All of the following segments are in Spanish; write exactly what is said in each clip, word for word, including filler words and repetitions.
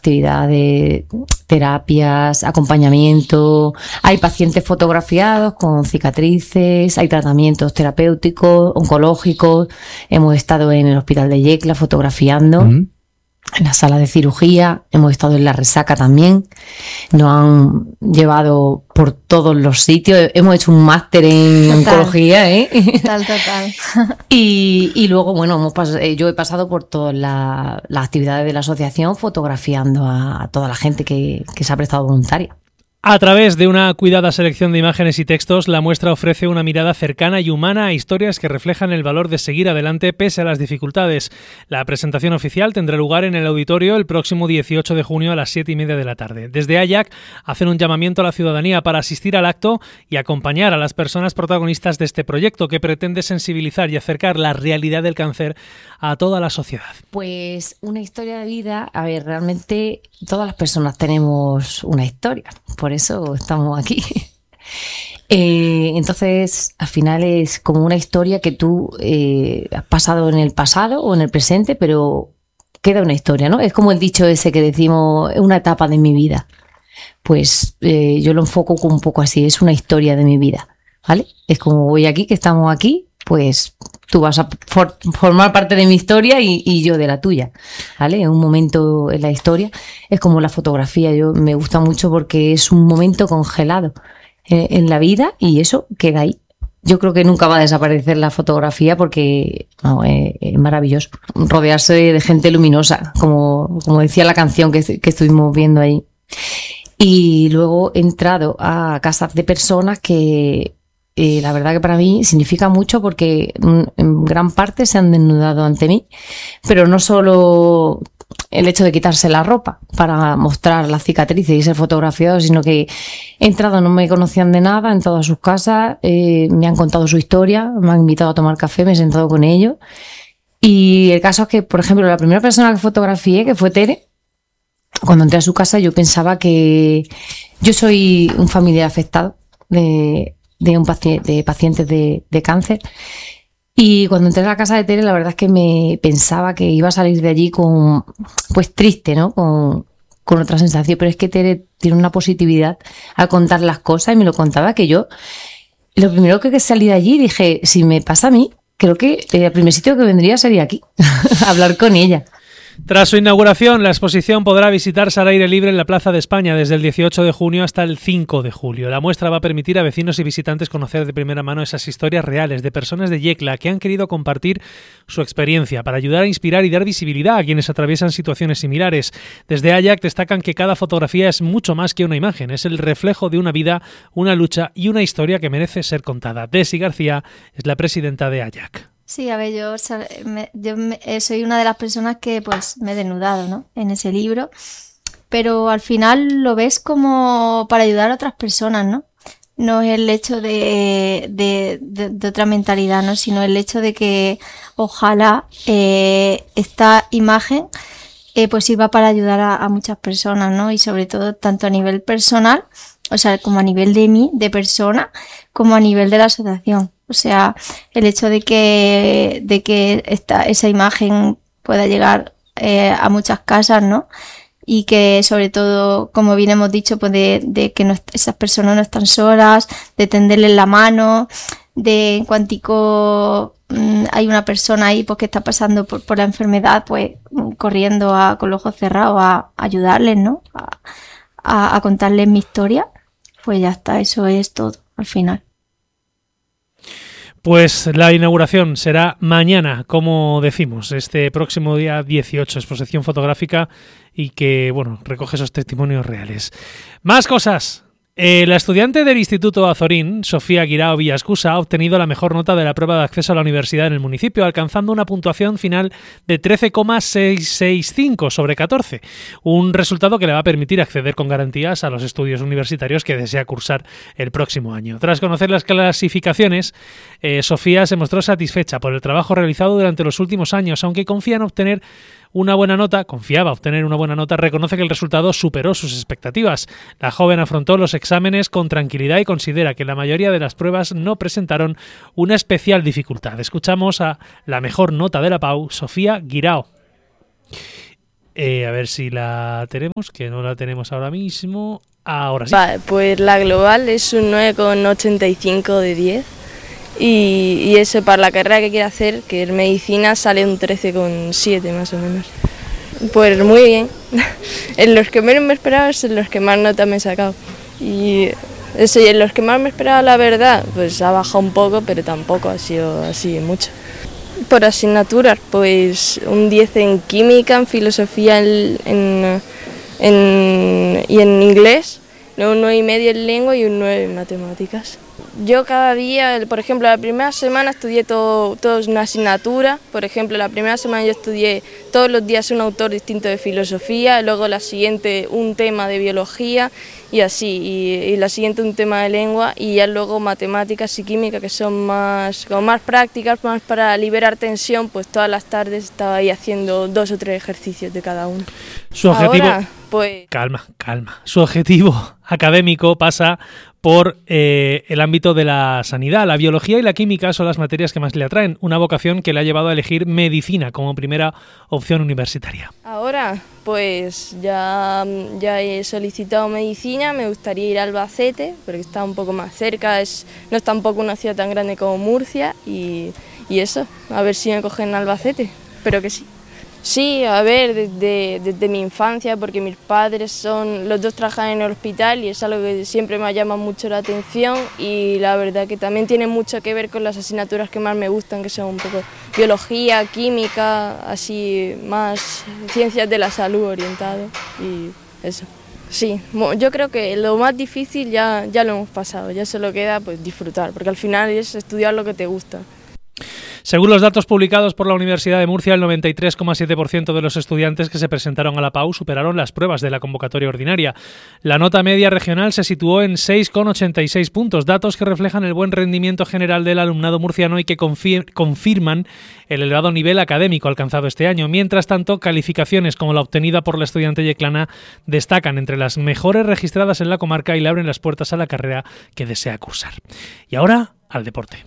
actividades, terapias, acompañamiento. Hay pacientes fotografiados con cicatrices, hay tratamientos terapéuticos, oncológicos. Hemos estado en el hospital de Yecla fotografiando. Mm. En la sala de cirugía, hemos estado en la Resaca también, nos han llevado por todos los sitios, hemos hecho un máster en total. Oncología, ¿eh? Total, total. Y, y luego, bueno, hemos pas- yo he pasado por todas la, las actividades de la asociación fotografiando a, a toda la gente que, que se ha prestado voluntaria. A través de una cuidada selección de imágenes y textos, la muestra ofrece una mirada cercana y humana a historias que reflejan el valor de seguir adelante pese a las dificultades. La presentación oficial tendrá lugar en el auditorio el próximo dieciocho de junio a las siete y media de la tarde. Desde A Y A C hacen un llamamiento a la ciudadanía para asistir al acto y acompañar a las personas protagonistas de este proyecto que pretende sensibilizar y acercar la realidad del cáncer a toda la sociedad. Pues una historia de vida, a ver, realmente todas las personas tenemos una historia, por eso estamos aquí. Eh, entonces, al final es como una historia que tú eh, has pasado en el pasado o en el presente, pero queda una historia, ¿no? Es como el dicho ese que decimos, es una etapa de mi vida. Pues eh, yo lo enfoco como un poco así, es una historia de mi vida, ¿vale? Es como voy aquí, que estamos aquí, pues tú vas a for- formar parte de mi historia y, y yo de la tuya, ¿vale? En un momento en la historia es como la fotografía, yo me gusta mucho porque es un momento congelado en, en la vida y eso queda ahí. Yo creo que nunca va a desaparecer la fotografía porque no, es, es maravilloso rodearse de gente luminosa, como, como decía la canción que, que estuvimos viendo ahí. Y luego he entrado a casas de personas que Eh, la verdad que para mí significa mucho porque en gran parte se han desnudado ante mí, pero no solo el hecho de quitarse la ropa para mostrar las cicatrices y ser fotografiados, sino que he entrado, no me conocían de nada, he entrado a sus casas, eh, me han contado su historia, me han invitado a tomar café, me he sentado con ellos y el caso es que, por ejemplo, la primera persona que fotografié, que fue Tere, cuando entré a su casa yo pensaba que yo soy un familiar afectado de de un paciente, de pacientes de, de cáncer. Y cuando entré a la casa de Tere, la verdad es que me pensaba que iba a salir de allí con, pues triste, ¿no? Con, con otra sensación. Pero es que Tere tiene una positividad al contar las cosas y me lo contaba que yo, lo primero que salí de allí dije, si me pasa a mí, creo que el primer sitio que vendría sería aquí, a hablar con ella. Tras su inauguración, la exposición podrá visitarse al aire libre en la Plaza de España desde el dieciocho de junio hasta el cinco de julio. La muestra va a permitir a vecinos y visitantes conocer de primera mano esas historias reales de personas de Yecla que han querido compartir su experiencia para ayudar a inspirar y dar visibilidad a quienes atraviesan situaciones similares. Desde A Y A C destacan que cada fotografía es mucho más que una imagen, es el reflejo de una vida, una lucha y una historia que merece ser contada. Desi García es la presidenta de A Y A C. Sí, a ver, yo, me, yo me, soy una de las personas que pues me he desnudado, ¿no? En ese libro, pero al final lo ves como para ayudar a otras personas, ¿no? No es el hecho de, de, de, de otra mentalidad, ¿no? Sino el hecho de que ojalá eh, esta imagen eh, pues sirva para ayudar a, a muchas personas, ¿no? Y sobre todo tanto a nivel personal, o sea, como a nivel de mí, de persona, como a nivel de la asociación. O sea, el hecho de que, de que esta, esa imagen pueda llegar eh, a muchas casas, ¿no? Y que sobre todo, como bien hemos dicho, pues de, de que no, esas personas no están solas, de tenderles la mano, de en cuantico mmm, hay una persona ahí pues que está pasando por, por la enfermedad, pues corriendo a, con los ojos cerrados a, a ayudarles, ¿no? A, a, a contarles mi historia, pues ya está, eso es todo al final. Pues la inauguración será mañana, como decimos, este próximo día dieciocho, exposición fotográfica y que, bueno, recoge esos testimonios reales. Más cosas. Eh, la estudiante del Instituto Azorín, Sofía Guirao Villascusa, ha obtenido la mejor nota de la prueba de acceso a la universidad en el municipio, alcanzando una puntuación final de trece coma seiscientos sesenta y cinco sobre catorce, un resultado que le va a permitir acceder con garantías a los estudios universitarios que desea cursar el próximo año. Tras conocer las clasificaciones, eh, Sofía se mostró satisfecha por el trabajo realizado durante los últimos años, aunque confía en obtener una buena nota, confiaba obtener una buena nota, reconoce que el resultado superó sus expectativas. La joven afrontó los exámenes con tranquilidad y considera que la mayoría de las pruebas no presentaron una especial dificultad. Escuchamos a la mejor nota de la P A U, Sofía Guirao. Eh, a ver si la tenemos, que no la tenemos ahora mismo. Ahora sí. Vale, pues la global es un nueve coma ochenta y cinco de diez. Y, y eso para la carrera que quiero hacer, que es medicina, sale un trece coma siete más o menos. Pues muy bien. En los que menos me esperaba es en los que más notas me he sacado. Y eso, y en los que más me esperaba, la verdad, pues ha bajado un poco, pero tampoco ha sido así mucho. Por asignaturas, pues un diez en química, en filosofía en, en, en, y en inglés, luego un nueve y medio en lengua y un nueve en matemáticas. Yo cada día, por ejemplo, la primera semana estudié todo, todo una asignatura. Por ejemplo, la primera semana yo estudié todos los días un autor distinto de filosofía, luego la siguiente un tema de biología y así, y, y la siguiente un tema de lengua y ya luego matemáticas y química, que son más, como más prácticas, más para liberar tensión, pues todas las tardes estaba ahí haciendo dos o tres ejercicios de cada uno. Su objetivo... Ahora, pues... Calma, calma. Su objetivo académico pasa por eh, el ámbito de la sanidad. La biología y la química son las materias que más le atraen, una vocación que le ha llevado a elegir medicina como primera opción universitaria. Ahora, pues ya, ya he solicitado medicina, me gustaría ir a Albacete, porque está un poco más cerca, es, no es tampoco una ciudad tan grande como Murcia, y, y eso, a ver si me cogen en Albacete, espero que sí. Sí, a ver, desde, desde mi infancia, porque mis padres son, los dos trabajan en el hospital y es algo que siempre me ha llamado mucho la atención y la verdad que también tiene mucho que ver con las asignaturas que más me gustan, que son un poco biología, química, así más ciencias de la salud orientado y eso. Sí, yo creo que lo más difícil ya, ya lo hemos pasado, ya solo queda pues disfrutar, porque al final es estudiar lo que te gusta. Según los datos publicados por la Universidad de Murcia, el noventa y tres coma siete por ciento de los estudiantes que se presentaron a la P A U superaron las pruebas de la convocatoria ordinaria. La nota media regional se situó en seis coma ochenta y seis puntos, datos que reflejan el buen rendimiento general del alumnado murciano y que confir- confirman el elevado nivel académico alcanzado este año. Mientras tanto, calificaciones como la obtenida por la estudiante yeclana destacan entre las mejores registradas en la comarca y le abren las puertas a la carrera que desea cursar. Y ahora, al deporte.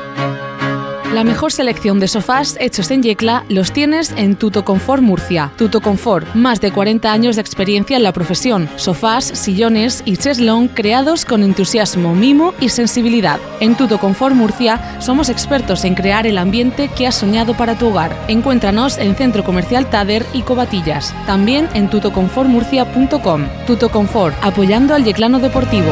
La mejor selección de sofás hechos en Yecla los tienes en Tuto Confort Murcia. Tuto Confort, más de cuarenta años de experiencia en la profesión. Sofás, sillones y cheslón creados con entusiasmo, mimo y sensibilidad. En Tuto Confort Murcia somos expertos en crear el ambiente que has soñado para tu hogar. Encuéntranos en Centro Comercial Tader y Covatillas. También en tuto confort murcia punto com. Tuto Confort, apoyando al yeclano deportivo.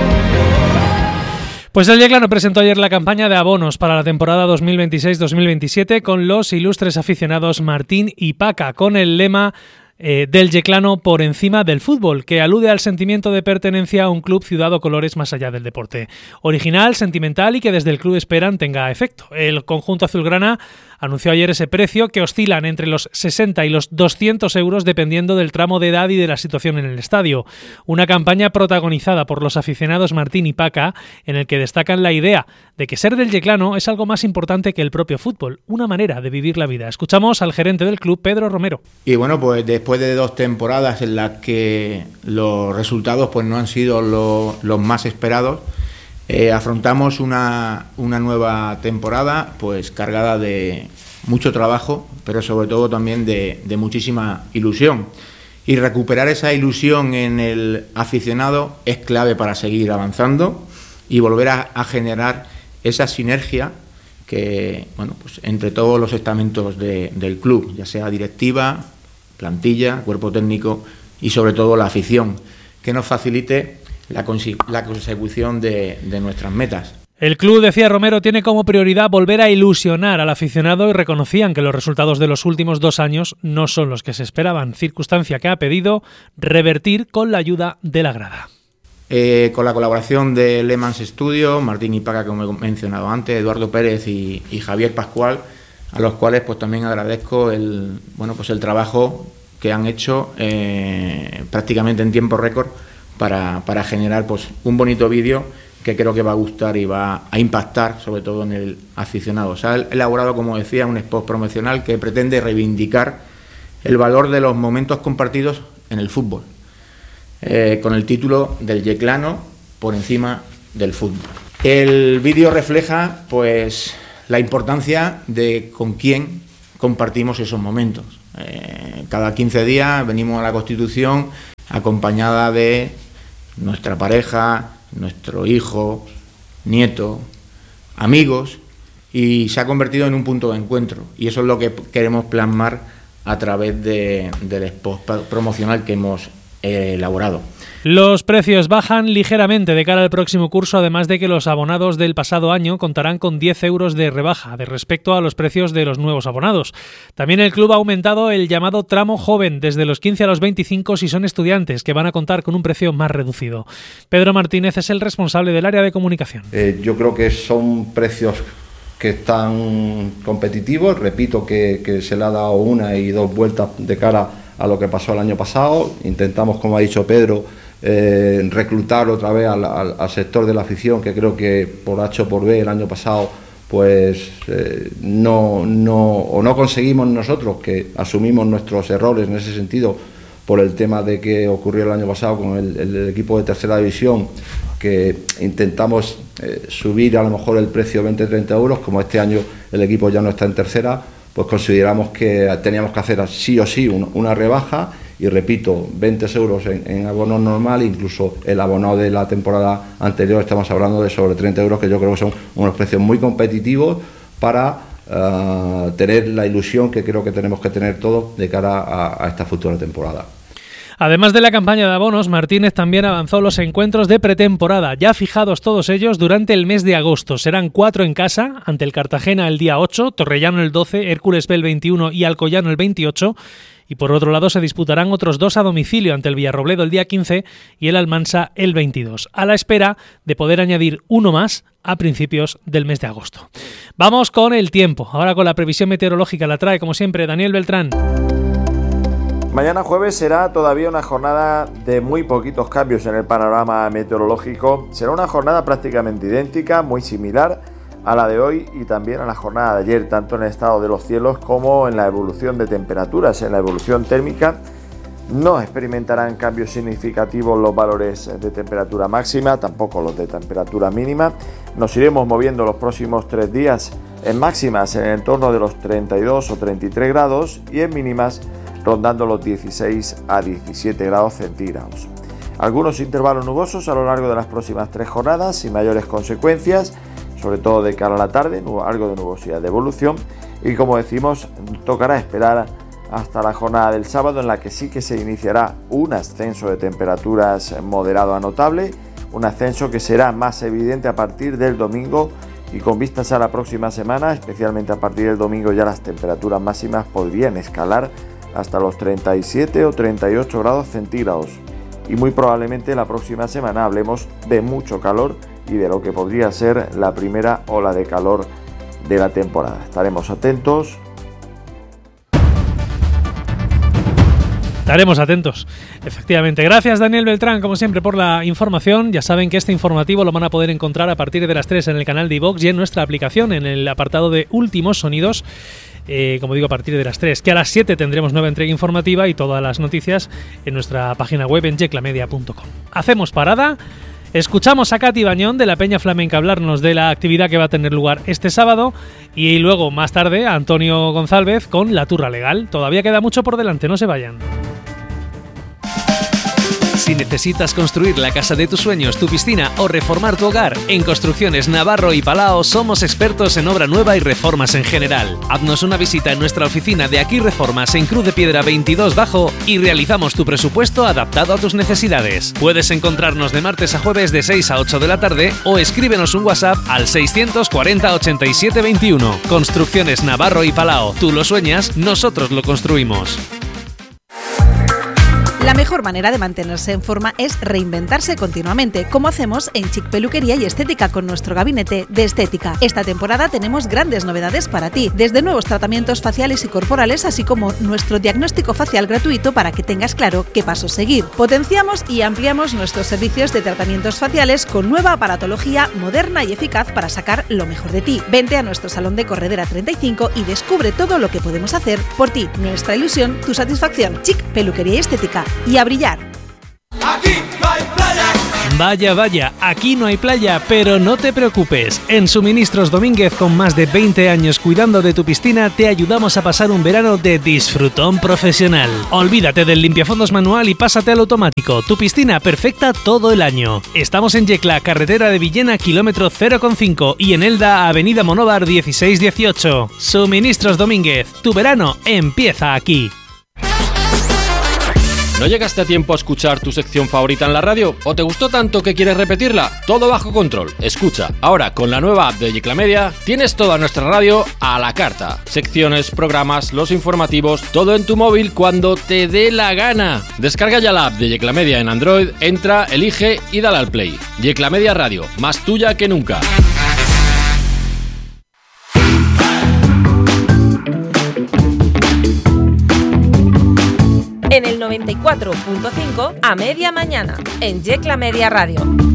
Pues el Yeclano presentó ayer la campaña de abonos para la temporada dos mil veintiséis dos mil veintisiete con los ilustres aficionados Martín y Paca, con el lema eh, del Yeclano por encima del fútbol, que alude al sentimiento de pertenencia a un club, ciudad o colores más allá del deporte. Original, sentimental y que desde el club esperan tenga efecto. El conjunto azulgrana anunció ayer ese precio, que oscilan entre los sesenta y los doscientos euros dependiendo del tramo de edad y de la situación en el estadio. Una campaña protagonizada por los aficionados Martín y Paca, en el que destacan la idea de que ser del Yeclano es algo más importante que el propio fútbol, una manera de vivir la vida. Escuchamos al gerente del club, Pedro Romero. Y bueno, pues después de dos temporadas en las que los resultados pues no han sido lo, los más esperados, Eh, afrontamos una, una nueva temporada pues cargada de mucho trabajo, pero sobre todo también de, de muchísima ilusión. Y recuperar esa ilusión en el aficionado es clave para seguir avanzando y volver a, a generar esa sinergia que, bueno, pues entre todos los estamentos de, del club, ya sea directiva, plantilla, cuerpo técnico y sobre todo la afición, que nos facilite La, consi- la consecución de, de nuestras metas. El club, decía Romero, tiene como prioridad volver a ilusionar al aficionado y reconocían que los resultados de los últimos dos años no son los que se esperaban, circunstancia que ha pedido revertir con la ayuda de la grada. Eh, con la colaboración de Lemans Studio, Martín y Paca, como he mencionado antes, Eduardo Pérez y, y Javier Pascual, a los cuales pues también agradezco el, bueno, pues el trabajo que han hecho eh, prácticamente en tiempo récord Para, para generar pues un bonito vídeo que creo que va a gustar y va a impactar sobre todo en el aficionado. Se ha elaborado, como decía, un spot promocional que pretende reivindicar el valor de los momentos compartidos en el fútbol, eh, con el título del Yeclano por encima del fútbol. El vídeo refleja pues la importancia de con quién compartimos esos momentos. Eh, cada quince días venimos a la Constitución acompañada de nuestra pareja, nuestro hijo, nieto, amigos, y se ha convertido en un punto de encuentro. Y eso es lo que queremos plasmar a través de, del spot promocional que hemos eh, elaborado. Los precios bajan ligeramente de cara al próximo curso, además de que los abonados del pasado año contarán con diez euros de rebaja de respecto a los precios de los nuevos abonados. También el club ha aumentado el llamado tramo joven desde los quince a los veinticinco si son estudiantes, que van a contar con un precio más reducido. Pedro Martínez es el responsable del área de comunicación. Eh, yo creo que son precios que están competitivos. Repito que, que se le ha dado una y dos vueltas de cara a lo que pasó el año pasado. Intentamos, como ha dicho Pedro, Eh, reclutar otra vez al, al, al sector de la afición, que creo que por H o por B el año pasado pues eh, no, no, o no conseguimos nosotros, que asumimos nuestros errores en ese sentido por el tema de que ocurrió el año pasado con el, el equipo de tercera división, que intentamos eh, subir a lo mejor el precio veinte a treinta euros. Como este año el equipo ya no está en tercera, pues consideramos que teníamos que hacer sí o sí un, una rebaja. Y repito, veinte euros en, en abono normal, incluso el abonado de la temporada anterior estamos hablando de sobre treinta euros, que yo creo que son unos precios muy competitivos para uh, tener la ilusión que creo que tenemos que tener todos de cara a, a esta futura temporada. Además de la campaña de abonos, Martínez también avanzó los encuentros de pretemporada, ya fijados todos ellos durante el mes de agosto. Serán cuatro en casa, ante el Cartagena el día ocho, Torrellano el doce, Hércules B el veintiuno y Alcoyano el veintiocho. Y por otro lado se disputarán otros dos a domicilio, ante el Villarrobledo el día quince y el Almansa el veintidós, a la espera de poder añadir uno más a principios del mes de agosto. Vamos con el tiempo, ahora con la previsión meteorológica. La trae, como siempre, Daniel Beltrán. Mañana jueves será todavía una jornada de muy poquitos cambios en el panorama meteorológico. Será una jornada prácticamente idéntica, muy similar a la de hoy y también a la jornada de ayer, tanto en el estado de los cielos como en la evolución de temperaturas. En la evolución térmica no experimentarán cambios significativos los valores de temperatura máxima, tampoco los de temperatura mínima. Nos iremos moviendo los próximos tres días en máximas en el entorno de los treinta y dos o treinta y tres grados y en mínimas rondando los dieciséis a diecisiete grados centígrados. Algunos intervalos nubosos a lo largo de las próximas tres jornadas sin mayores consecuencias, sobre todo de cara a la tarde, algo de nubosidad de evolución, y como decimos, tocará esperar hasta la jornada del sábado, en la que sí que se iniciará un ascenso de temperaturas moderado a notable, un ascenso que será más evidente a partir del domingo, y con vistas a la próxima semana, especialmente a partir del domingo, ya las temperaturas máximas podrían escalar hasta los treinta y siete o treinta y ocho grados centígrados, y muy probablemente la próxima semana hablemos de mucho calor y de lo que podría ser la primera ola de calor de la temporada. Estaremos atentos. Estaremos atentos, efectivamente. Gracias, Daniel Beltrán, como siempre, por la información. Ya saben que este informativo lo van a poder encontrar a partir de las tres en el canal de iVox y en nuestra aplicación, en el apartado de Últimos Sonidos. Eh, como digo, a partir de las tres, que a las siete tendremos nueva entrega informativa y todas las noticias en nuestra página web en yeclamedia punto com. Hacemos parada. Escuchamos a Katy Bañón de la Peña Flamenca hablarnos de la actividad que va a tener lugar este sábado y luego más tarde a Antonio González con La Turra Legal. Todavía queda mucho por delante, no se vayan. Si necesitas construir la casa de tus sueños, tu piscina o reformar tu hogar, en Construcciones Navarro y Palao somos expertos en obra nueva y reformas en general. Haznos una visita en nuestra oficina de Aquí Reformas en Cruz de Piedra veintidós Bajo y realizamos tu presupuesto adaptado a tus necesidades. Puedes encontrarnos de martes a jueves de seis a ocho de la tarde o escríbenos un WhatsApp al seiscientos cuarenta ochenta y siete veintiuno. Construcciones Navarro y Palao. Tú lo sueñas, nosotros lo construimos. La mejor manera de mantenerse en forma es reinventarse continuamente, como hacemos en Chic Peluquería y Estética con nuestro gabinete de estética. Esta temporada tenemos grandes novedades para ti, desde nuevos tratamientos faciales y corporales, así como nuestro diagnóstico facial gratuito para que tengas claro qué pasos seguir. Potenciamos y ampliamos nuestros servicios de tratamientos faciales con nueva aparatología moderna y eficaz para sacar lo mejor de ti. Vente a nuestro salón de Corredera treinta y cinco y descubre todo lo que podemos hacer por ti. Nuestra ilusión, tu satisfacción. Chic Peluquería y Estética. Y a brillar. Aquí no hay playa. Vaya, vaya, aquí no hay playa, pero no te preocupes. En Suministros Domínguez, con más de veinte años cuidando de tu piscina, te ayudamos a pasar un verano de disfrutón profesional. Olvídate del limpiafondos manual y pásate al automático. Tu piscina perfecta todo el año. Estamos en Yecla, carretera de Villena, kilómetro cero coma cinco, y en Elda, avenida Monóvar dieciséis dieciocho. Suministros Domínguez, tu verano empieza aquí. ¿No llegaste a tiempo a escuchar tu sección favorita en la radio? ¿O te gustó tanto que quieres repetirla? Todo bajo control. Escucha, ahora con la nueva app de Yecla Media tienes toda nuestra radio a la carta. Secciones, programas, los informativos, todo en tu móvil cuando te dé la gana. Descarga ya la app de Yecla Media en Android, entra, elige y dale al play. Yecla Media Radio, más tuya que nunca. En el noventa y cuatro punto cinco a media mañana, en Yecla Media Radio.